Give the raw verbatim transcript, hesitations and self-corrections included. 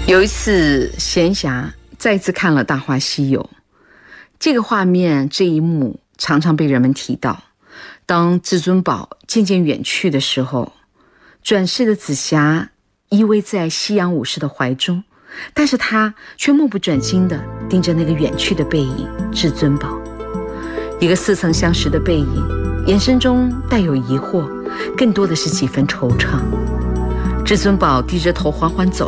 有一次，闲暇再次看了《大话西游》，这个画面这一幕常常被人们提到。当至尊宝渐渐远去的时候，转世的紫霞依偎在西洋武士的怀中，但是他却目不转睛地盯着那个远去的背影至尊宝，一个似曾相识的背影，眼神中带有疑惑，更多的是几分惆怅。至尊宝低着头缓缓走